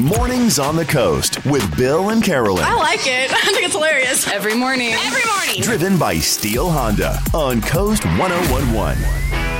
Mornings on the Coast with Bill and Carolyn. I like it. I think it's hilarious. Every morning. Driven by Steel Honda on Coast 1011.